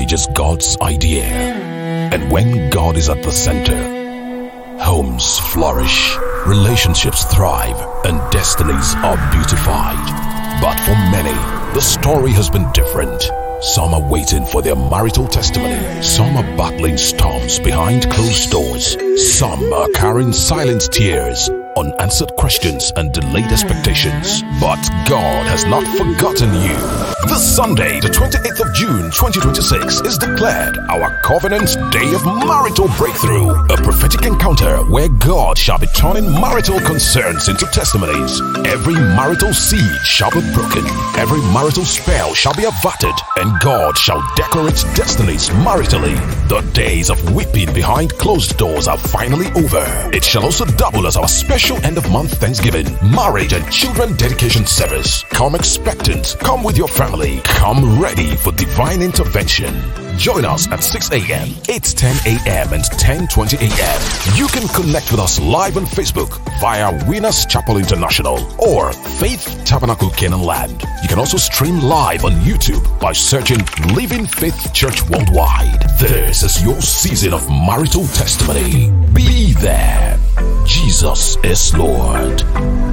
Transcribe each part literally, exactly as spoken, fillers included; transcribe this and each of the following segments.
marriage is God's idea. And when God is at the center, homes flourish, relationships thrive, and destinies are beautified. But for many, the story has been different. Some are waiting for their marital testimony. Some are battling storms behind closed doors. Some are carrying silent tears, unanswered questions, and delayed expectations. But God has not forgotten you. This Sunday, the twenty-eighth of June, twenty twenty-six, is declared our Covenant Day of Marital Breakthrough, a prophetic encounter where God shall be turning marital concerns into testimonies. Every marital seed shall be broken. Every marital spell shall be averted, and God shall decorate destinies maritally. The days of weeping behind closed doors are finally over. It shall also double as our special end-of-month Thanksgiving, marriage and children dedication service. Come expectant. Come with your family. Come ready for divine intervention. Join us at six a.m., eight ten a.m. and ten twenty a.m. You can connect with us live on Facebook via Winners Chapel International or Faith Tabernacle Canaan Land. You can also stream live on YouTube by searching Living Faith Church Worldwide. This is your season of marital testimony. Be there. Jesus is Lord.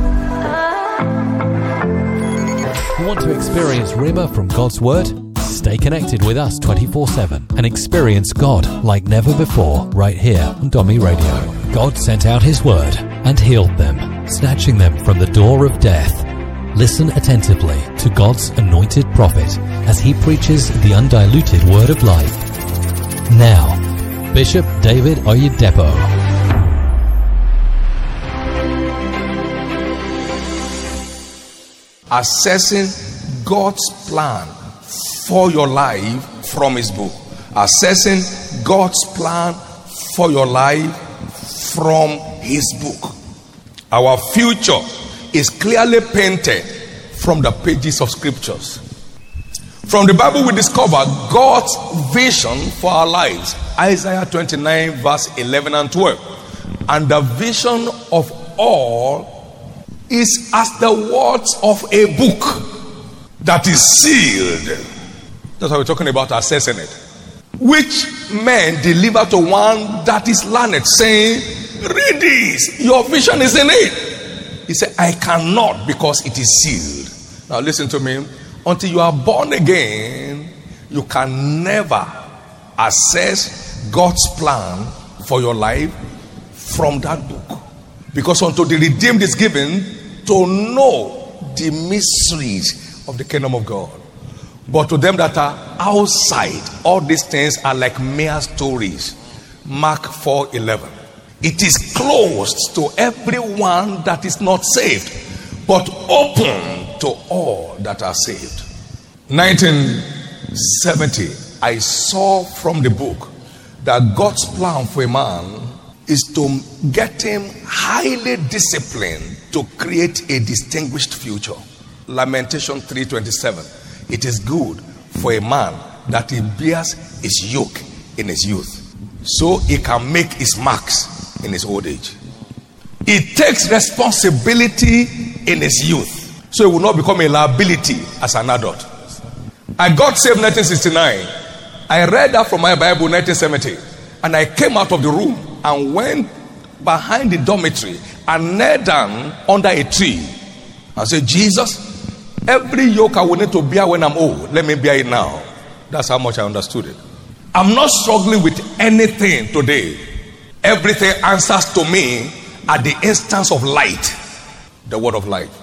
You want to experience Rhema from God's Word? Stay connected with us twenty-four seven and experience God like never before right here on Domi Radio. God sent out His Word and healed them, snatching them from the door of death. Listen attentively to God's anointed prophet as he preaches the undiluted Word of life. Now, Bishop David Oyedepo. Assessing God's plan for your life from His book. Assessing God's plan for your life from His book. Our future is clearly painted from the pages of scriptures. From the Bible we discover God's vision for our lives. Isaiah twenty-nine verse eleven and twelve. And the vision of all is as the words of a book that is sealed. That's why we're talking about assessing it. Which men deliver to one that is learned, saying, read this, your vision is in it. He said, I cannot, because it is sealed. Now listen to me. Until you are born again, you can never assess God's plan for your life from that book. Because until the redeemed is given to know the mysteries of the kingdom of God. But to them that are outside, all these things are like mere stories. Mark four eleven. It is closed to everyone that is not saved, but open to all that are saved. nineteen seventy, I saw from the book that God's plan for a man is to get him highly disciplined to create a distinguished future. Lamentation three twenty-seven. It is good for a man that he bears his yoke in his youth, so he can make his marks in his old age. He takes responsibility in his youth, so he will not become a liability as an adult. I got saved in nineteen sixty-nine. I read that from my Bible nineteen seventy, and I came out of the room and went behind the dormitory and knelt down under a tree and said, Jesus, every yoke I will need to bear when I'm old, let me bear it now. That's how much I understood it. I'm not struggling with anything today. Everything answers to me at the instance of light, the word of life.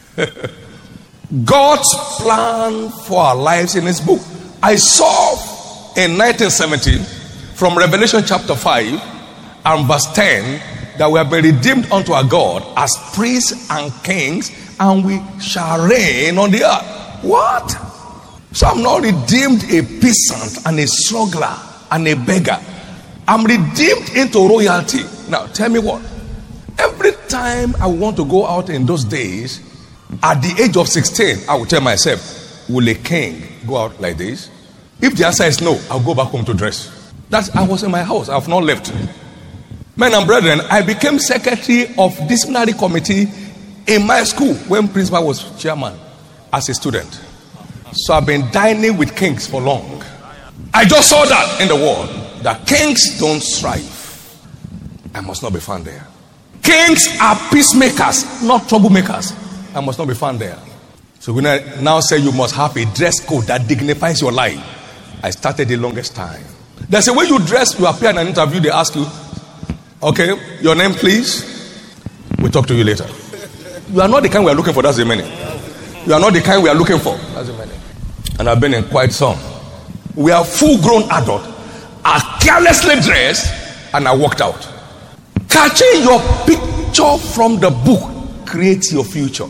God's plan for our lives in His book. I saw in nineteen seventy from Revelation chapter five and verse ten that we have been redeemed unto our God as priests and kings, and we shall reign on the earth. What? So I'm not redeemed a peasant and a struggler and a beggar. I'm redeemed into royalty. Now tell me what? Every time I want to go out in those days, at the age of sixteen, I will tell myself, will a king go out like this? If the answer is no, I'll go back home to dress. That's, I was in my house. I have not left. Men and brethren, I became secretary of disciplinary committee in my school when principal was chairman as a student. So I've been dining with kings for long. I just saw that in the world, that kings don't strive. I must not be found there. Kings are peacemakers, not troublemakers. I must not be found there. So when I now say you must have a dress code that dignifies your life, I started the longest time. There's a way you dress, you appear in an interview, they ask you, okay, your name please. We'll talk to you later. You are not the kind we are looking for, that's the meaning. You are not the kind we are looking for, that's the meaning. And I've been in quite some. We are full-grown adults, are carelessly dressed, and I walked out. Catching your picture from the book creates your future.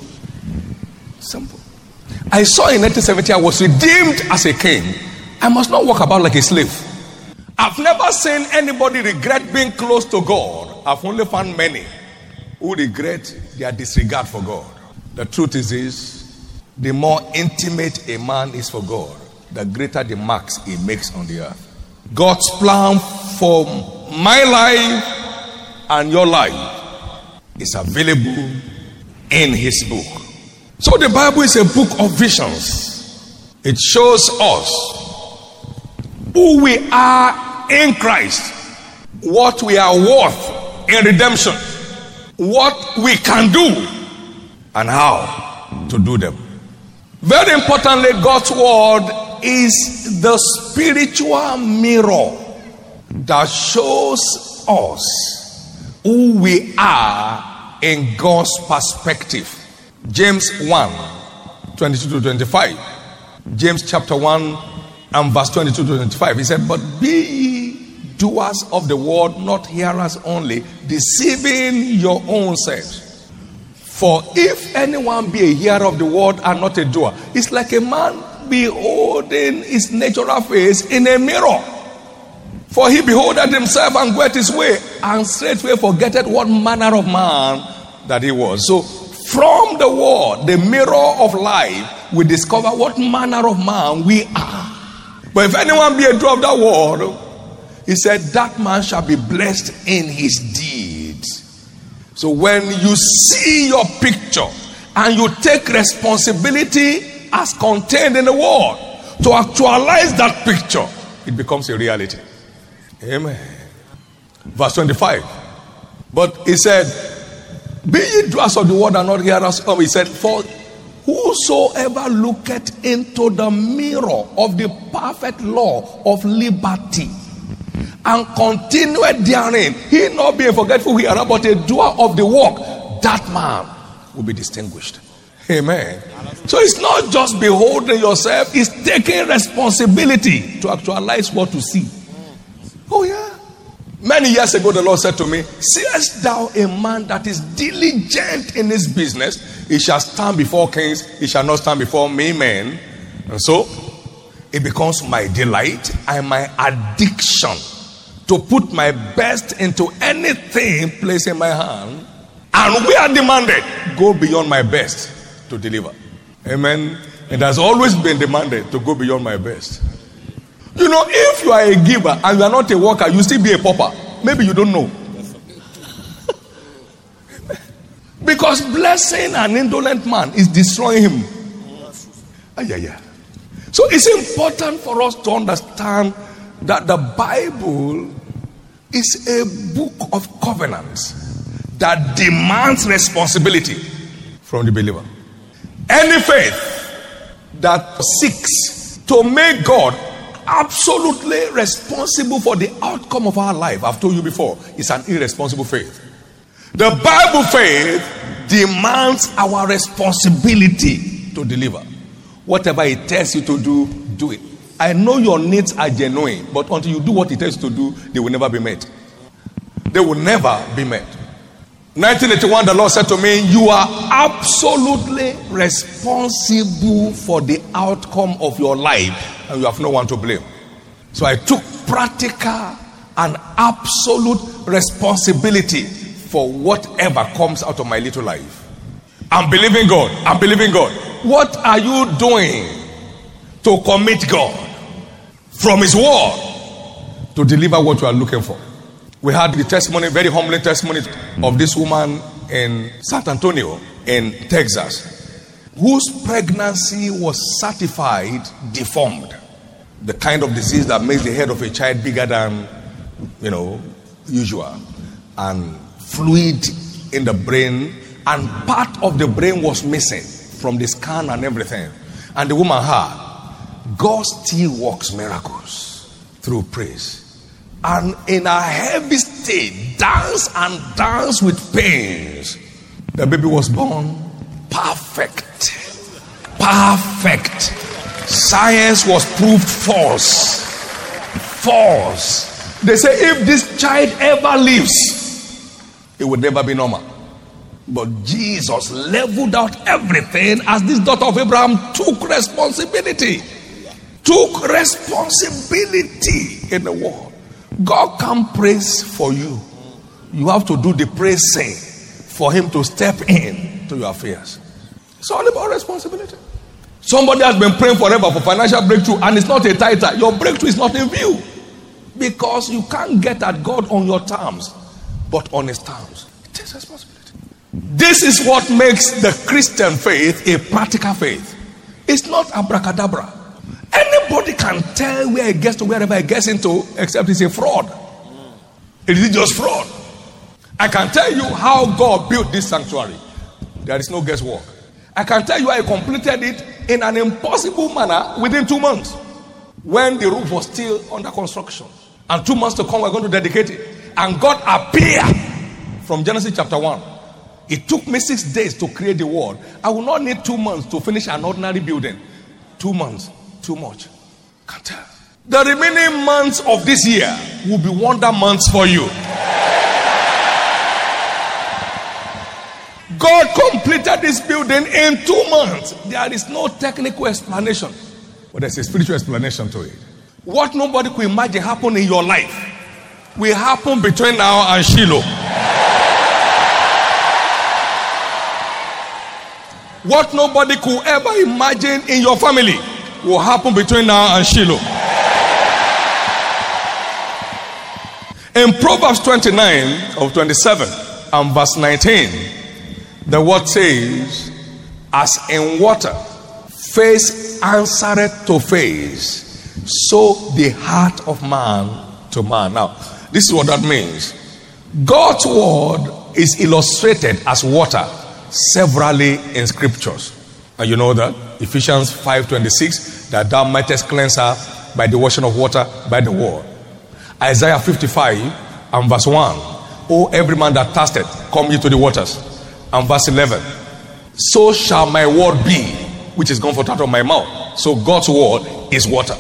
Simple. I saw in nineteen seventy I was redeemed as a king. I must not walk about like a slave. I've never seen anybody regret being close to God. I've only found many who regret their disregard for God. The truth is this: the more intimate a man is for God, the greater the marks he makes on the earth. God's plan for my life and your life is available in his book. So the Bible is a book of visions. It shows us who we are in Christ, what we are worth in redemption, what we can do, and how to do them. Very importantly, God's word is the spiritual mirror that shows us who we are in God's perspective. James one, twenty-two to twenty-five. James chapter one and verse twenty-two to twenty-five. He said, but be ye doers of the word, not hearers only, deceiving your own selves. For if anyone be a hearer of the word and not a doer, it's like a man beholding his natural face in a mirror. For he beholdeth himself and goeth his way, and straightway forgetteth what manner of man that he was. So from the word, the mirror of life, we discover what manner of man we are. But if anyone be a doer of that word, he said, that man shall be blessed in his deeds. So when you see your picture and you take responsibility as contained in the word to actualize that picture, it becomes a reality. Amen. Verse twenty-five. But he said, be ye doers of the word and not hearers. Oh, he said, for whosoever looketh into the mirror of the perfect law of liberty and continueth therein, he not be a forgetful hearer, but a doer of the work, that man will be distinguished. Amen. So it's not just beholding yourself, it's taking responsibility to actualize what you see. Oh yeah. Many years ago, the Lord said to me, seest thou a man that is diligent in his business? He shall stand before kings, he shall not stand before me, men. And so, it becomes my delight and my addiction to put my best into anything placed in my hand. And we are demanded, go beyond my best to deliver. Amen. It has always been demanded to go beyond my best. You know, if you are a giver and you are not a worker, you still be a pauper. Maybe you don't know. Because blessing an indolent man is destroying him. Ah, yeah, yeah. So it's important for us to understand that the Bible is a book of covenants that demands responsibility from the believer. Any faith that seeks to make God absolutely responsible for the outcome of our life, I've told you before, is an irresponsible faith. The Bible faith demands our responsibility to deliver. Whatever it tells you to do, do it. I know your needs are genuine, but until you do what it tells you to do, they will never be met. They will never be met. nineteen eighty-one, the Lord said to me, you are absolutely responsible for the outcome of your life, and you have no one to blame. So I took practical and absolute responsibility for whatever comes out of my little life. I'm believing God. I'm believing God. What are you doing to commit God from his word to deliver what you are looking for? We had the testimony, very humbling testimony of this woman in San Antonio in Texas, whose pregnancy was certified deformed. the kind of disease that makes the head of a child bigger than, you know, usual, and fluid in the brain, and part of the brain was missing from the scan and everything. And the woman had. God still works miracles through praise. And in a heavy state, dance and dance with pains. The baby was born perfect. Perfect. Science was proved false. False. They say if this child ever lives, it would never be normal. But Jesus leveled out everything as this daughter of Abraham took responsibility. Took responsibility in the world. God can't praise for you. You have to do the praising for him to step in to your affairs. It's all about responsibility. Somebody has been praying forever for financial breakthrough and it's not a tither. Your breakthrough is not in view. Because you can't get at God on your terms, but on his terms. It takes responsibility. This is what makes the Christian faith a practical faith. It's not abracadabra. Anybody can tell where it gets to wherever it gets into, except it's a fraud. It is just fraud. I can tell you how God built this sanctuary. There is no guesswork. I can tell you how he completed it in an impossible manner within two months. When the roof was still under construction. And two months to come, we're going to dedicate it. And God appeared from Genesis chapter one. It took me six days to create the world. I will not need two months to finish an ordinary building. Two months. Too much. Can't tell. The remaining months of this year will be wonder months for you. God completed this building in two months. There is no technical explanation, but there's a spiritual explanation to it. What nobody could imagine happen in your life will happen between now and Shiloh. What nobody could ever imagine in your family will happen between now and Shiloh. In Proverbs twenty-nine of twenty-seven and verse nineteen, the word says, as in water, face answereth to face, so the heart of man to man. Now, this is what that means. God's word is illustrated as water severally in scriptures. And you know that Ephesians five twenty-six, that thou mightest cleanse her by the washing of water by the word. Isaiah fifty-five and verse one, O every man that thirsteth, come ye to the waters. And verse eleven, so shall my word be, which is gone forth out of my mouth. So God's word is water.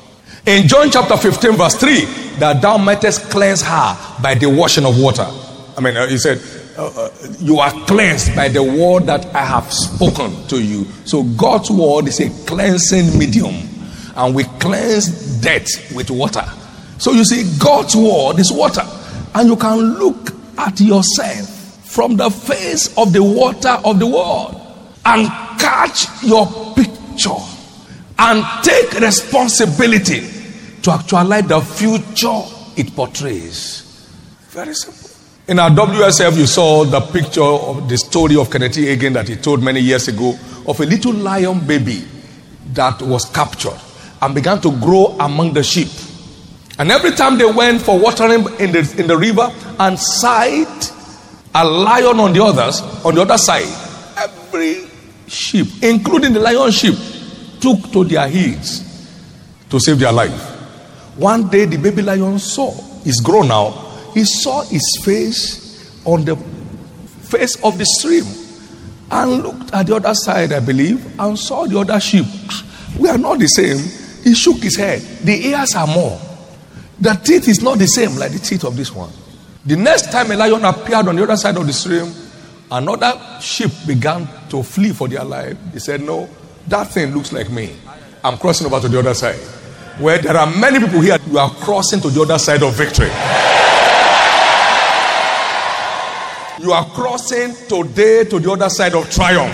In John chapter fifteen verse three, that thou mightest cleanse her by the washing of water. I mean, uh, he said, Uh, uh, you are cleansed by the word that I have spoken to you. So God's word is a cleansing medium, and we cleanse death with water. So you see, God's word is water, and you can look at yourself from the face of the water of the word and catch your picture and take responsibility to actualize the future it portrays. Very simple. In our W S F, you saw the picture of the story of Kenneth E. Hagin that he told many years ago of a little lion baby that was captured and began to grow among the sheep. And every time they went for watering in the, in the river and sight a lion on the others, on the other side, every sheep, including the lion sheep, took to their heels to save their life. One day the baby lion saw, he's grown now, he saw his face on the face of the stream and looked at the other side, I believe, and saw the other sheep. We are not the same. He shook his head. The ears are more. The teeth is not the same like the teeth of this one. The next time a lion appeared on the other side of the stream, another sheep began to flee for their life. He said, no, that thing looks like me. I'm crossing over to the other side. Where there are many people here, you are crossing to the other side of victory. You are crossing today to the other side of triumph.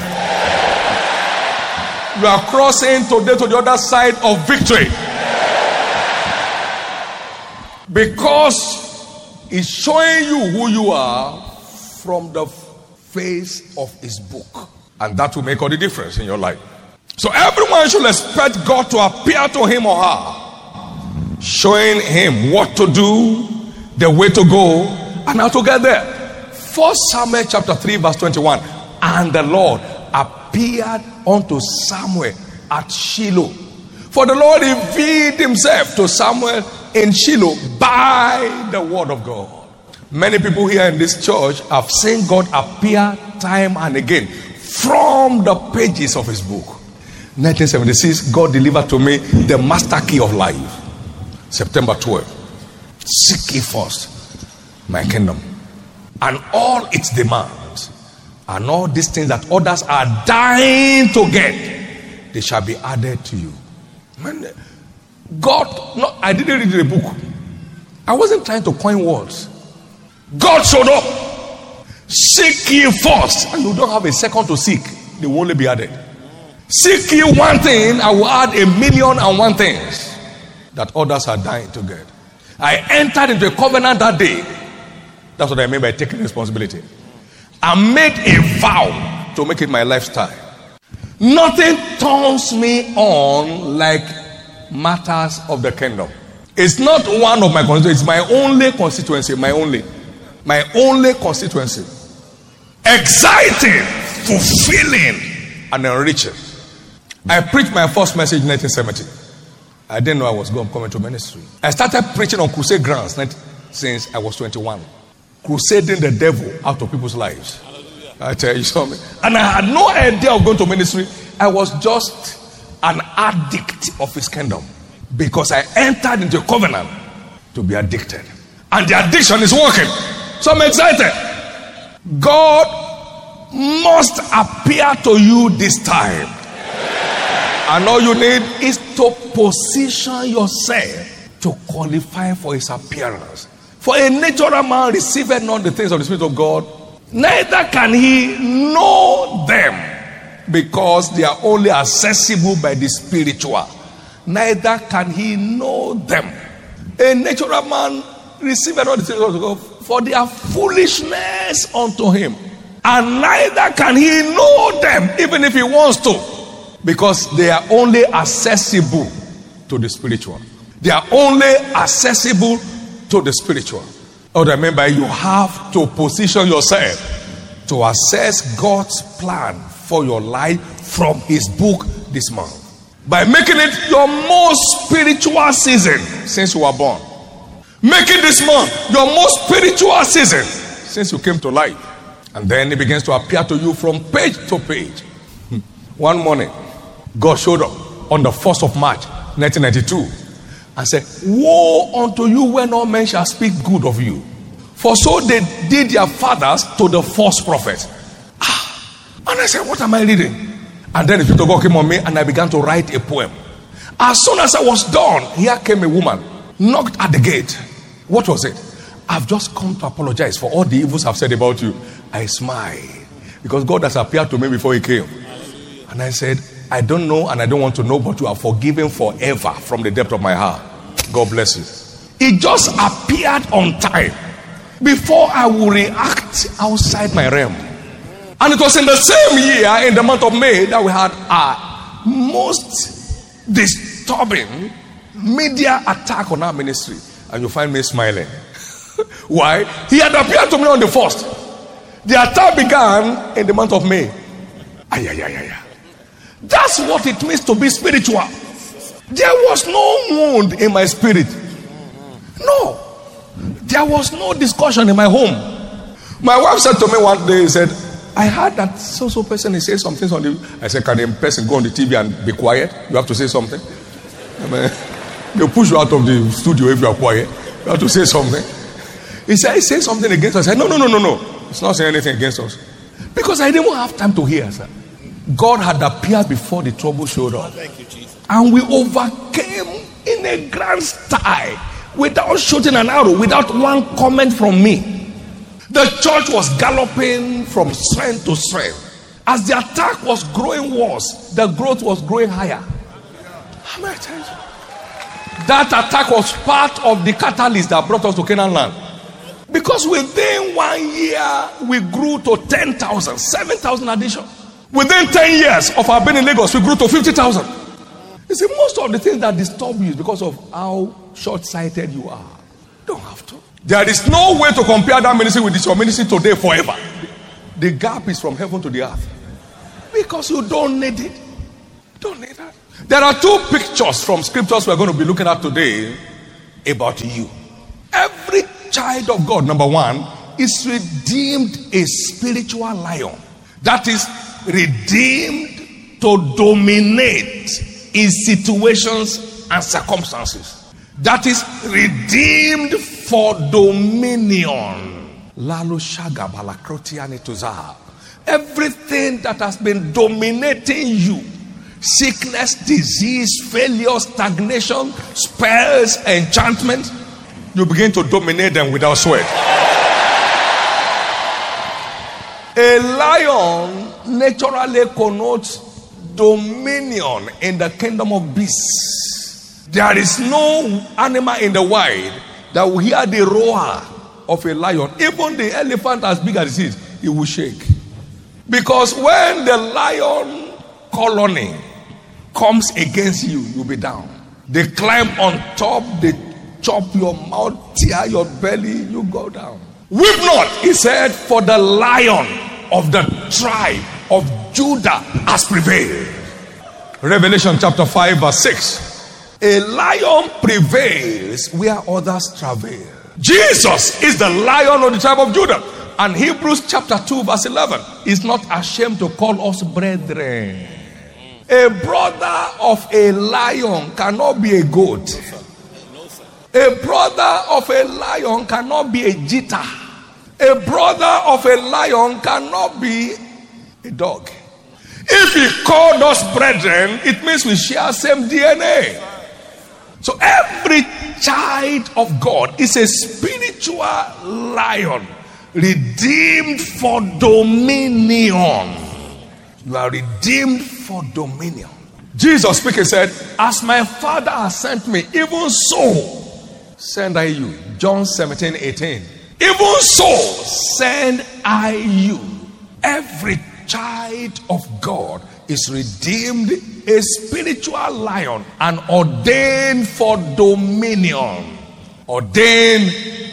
You are crossing today to the other side of victory. Because it's showing you who you are from the face of his book. And that will make all the difference in your life. So everyone should expect God to appear to him or her showing him what to do, the way to go, and how to get there. First Samuel chapter three verse twenty-one. And the Lord appeared unto Samuel at Shiloh. For the Lord revealed himself to Samuel in Shiloh by the word of God. Many people here in this church have seen God appear time and again from the pages of his book. nineteen seventy-six, God delivered to me the master key of life. September twelfth. Seek ye first my kingdom and all its demands, and all these things that others are dying to get, they shall be added to you. Man, God, no, I didn't read the book. I wasn't trying to coin words. God showed up. Seek ye first, and you don't have a second to seek. They will only be added. Seek ye one thing, I will add a million and one things that others are dying to get. I entered into a covenant that day. That's what I mean by taking responsibility. I made a vow to make it my lifestyle. Nothing turns me on like matters of the kingdom. It's not one of my constituencies. It's my only constituency. My only. My only constituency. Exciting, fulfilling, and enriching. I preached my first message in nineteen seventy. I didn't know I was going coming to ministry. I started preaching on crusade grounds since I was twenty-one. Crusading the devil out of people's lives. I tell you something. And I had no idea of going to ministry. I was just an addict of his kingdom. Because I entered into a covenant to be addicted. And the addiction is working. So I'm excited. God must appear to you this time. And all you need is to position yourself to qualify for his appearance. For a natural man receiveth not the things of the Spirit of God, neither can he know them, because they are only accessible by the spiritual. Neither can he know them. A natural man receiveth not the things of God, for they are foolishness unto him. And neither can he know them, even if he wants to, because they are only accessible to the spiritual. They are only accessible to the spiritual. Oh, remember, you have to position yourself to assess God's plan for your life from his book this month, by making it your most spiritual season since you were born. Making this month your most spiritual season since you came to life. And then it begins to appear to you from page to page. One morning, God showed up on the first of March nineteen ninety-two and said, woe unto you when all men shall speak good of you, for so they did their fathers to the false prophets. Ah, and I said, what am I reading? And then the Spirit of God came on me and I began to write a poem. As soon as I was done, here came a woman, knocked at the gate. What was it? I've just come to apologize for all the evils I've said about you. I smiled because God has appeared to me before he came. And I said, I don't know and I don't want to know, but you are forgiven forever from the depth of my heart. God bless you. It just appeared on time before I would react outside my realm. And it was in the same year, in the month of May, that we had our most disturbing media attack on our ministry. And you find me smiling. Why? He had appeared to me on the first. The attack began in the month of May. Ay, ay, ay, ay. That's what it means to be spiritual. There was no wound in my spirit. No. There was no discussion in my home. My wife said to me one day, he said, I heard that so-so person, he said some things on the... I said, can a person go on the T V and be quiet? You have to say something. I mean, they'll push you out of the studio if you are quiet. You have to say something. He said, say something against us. I said, no, no, no, no, no. It's not saying anything against us. Because I didn't have time to hear, sir. God had appeared before the trouble showed up. Thank you, Jesus. And we overcame in a grand style, without shooting an arrow, without one comment from me. The church was galloping from strength to strength. As the attack was growing worse, the growth was growing higher. How many times? That attack was part of the catalyst that brought us to Canaan land. Because within one year, we grew to ten thousand, seven thousand addition. Within ten years of our being in Lagos, we grew to fifty thousand. You see, most of the things that disturb you is because of how short-sighted you are. Don't have to. There is no way to compare that ministry with this your ministry today forever. The gap is from heaven to the earth. Because you don't need it. Don't need that. There are two pictures from scriptures we're going to be looking at today about you. Every child of God, number one, is redeemed a spiritual lion. That is redeemed to dominate in situations and circumstances. That is redeemed for dominion. Lalo shaga balakrotiane tuza. Everything that has been dominating you, sickness, disease, failure, stagnation, spells, enchantment, you begin to dominate them without sweat. A lion naturally connotes dominion in the kingdom of beasts. There is no animal in the wild that will hear the roar of a lion. Even the elephant, as big as it is, it will shake. Because when the lion colony comes against you, you'll be down. They climb on top, they chop your mouth, tear your belly, you go down. Weep not, he said, for the lion of the tribe of Judah has prevailed. Revelation chapter five verse six. A lion prevails where others travail. Jesus is the lion of the tribe of Judah. And Hebrews chapter two verse eleven is not ashamed to call us brethren. A brother of a lion cannot be a goat. A brother of a lion cannot be a cheetah. A brother of a lion cannot be a dog. If he called us brethren, it means we share same D N A. So every child of God is a spiritual lion, redeemed for dominion. You are redeemed for dominion. Jesus speaking said, as my Father has sent me, even so send I you. John seventeen eighteen. Even so send I you. Every child of God is redeemed, a spiritual lion, and ordained for dominion. Ordained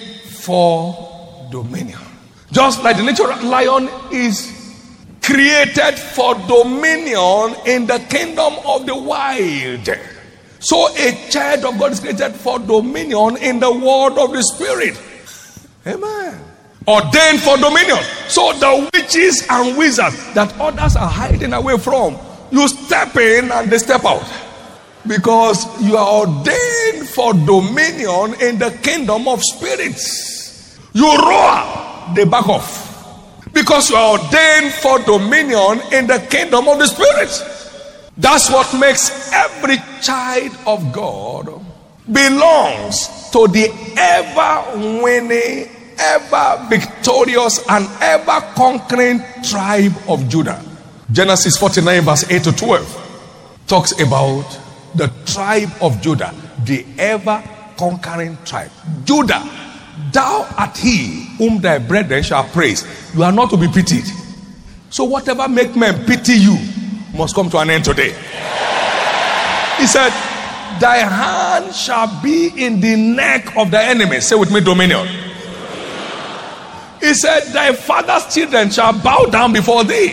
for dominion. Just like the natural lion is created for dominion in the kingdom of the wild, so a child of God is created for dominion in the world of the spirit. Amen. Ordained for dominion. So the witches and wizards that others are hiding away from, you step in and they step out. Because you are ordained for dominion in the kingdom of spirits. You roar, they back off. Because you are ordained for dominion in the kingdom of the spirits. That's what makes every child of God belongs to the ever winning, ever victorious, and ever conquering tribe of Judah. Genesis forty-nine verse eight to twelve talks about the tribe of Judah, the ever conquering tribe. Judah, thou art he whom thy brethren shall praise. You are not to be pitied. So whatever make men pity you must come to an end today. He said, thy hand shall be in the neck of the enemy. Say with me, dominion. He said, thy father's children shall bow down before thee.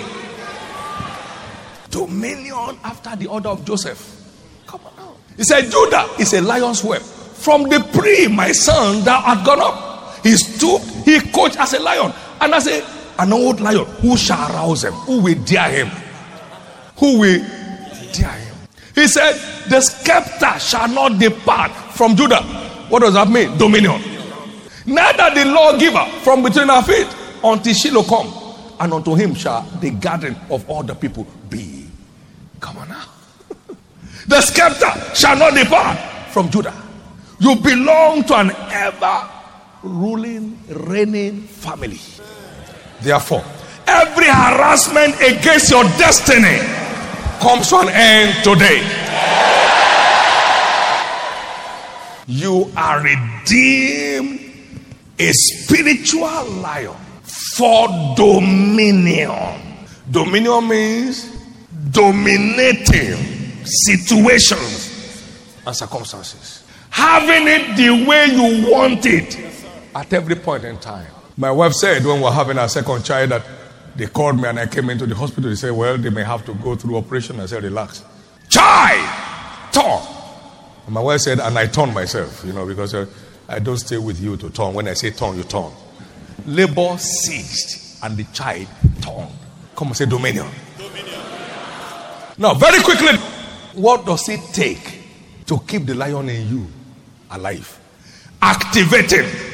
Dominion after the order of Joseph. Come on now. He said, Judah is a lion's whelp. From the pre, my son, thou art gone up. He stooped, he coached as a lion. And as a, an old lion, who shall rouse him? Who will dare him? Who will dare him? He said, the scepter shall not depart from Judah. What does that mean? Dominion. Neither the lawgiver from between our feet until Shiloh come, and unto him shall the garden of all the people be. Come on now. The scepter shall not depart from Judah. You belong to an ever ruling, reigning family. Therefore, every harassment against your destiny comes to an end today. You are redeemed, a spiritual lion for dominion. Dominion means dominating situations and circumstances. having it the way you want it at every point in time. My wife said when we were having our second child that they called me and I came into the hospital. They said, well, they may have to go through operation. I said, relax. Child! Turn! And my wife said, and I turned myself, you know, because uh, I don't stay with you to turn. When I say turn, you turn. Labor ceased and the child turned. Come and say dominion. Dominion. Now, very quickly, what does it take to keep the lion in you alive? Activate him.